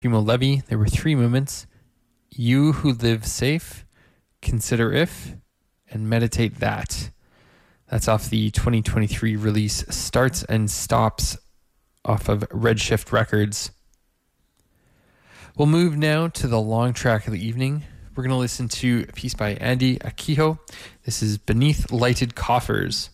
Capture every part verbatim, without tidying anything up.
Primo Levi, there were three movements. You Who Live Safe, Consider If, and Meditate That. That's off the twenty twenty-three release Starts and Stops off of Redshift Records. We'll move now to the long track of the evening. We're going to listen to a piece by Andy Akiho. This is Beneath Lighted Coffers.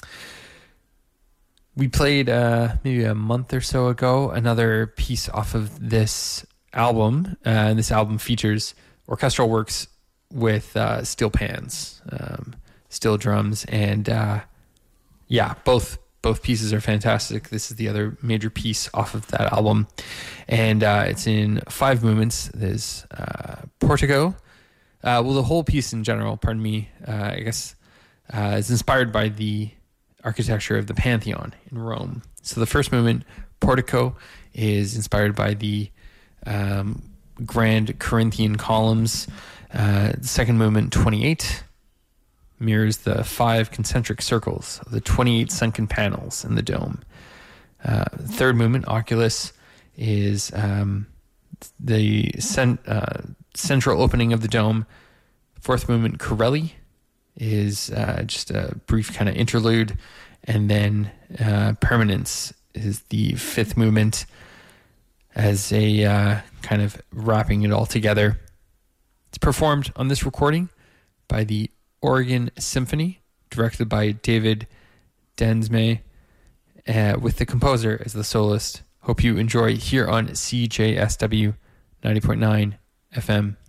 We played uh, maybe a month or so ago another piece off of this album. Uh, and this album features orchestral works with uh, steel pans, um, steel drums, and uh, yeah, both both pieces are fantastic. This is the other major piece off of that album, and uh, it's in five movements. There's uh, Portico. Uh, well, the whole piece in general, pardon me, uh, I guess, uh, is inspired by the architecture of the Pantheon in Rome. So the first movement, Portico, is inspired by the um, grand Corinthian columns. Uh, the second movement, twenty-eight, mirrors the five concentric circles of the twenty-eight sunken panels in the dome. Uh, third movement, Oculus, is um, the cent, uh, central opening of the dome. Fourth movement, Corelli, is uh, just a brief kind of interlude. And then uh, Permanence is the fifth movement as a uh, kind of wrapping it all together. It's performed on this recording by the Oregon Symphony, directed by David Densmay, uh, with the composer as the soloist. Hope you enjoy here on C J S W ninety point nine F M.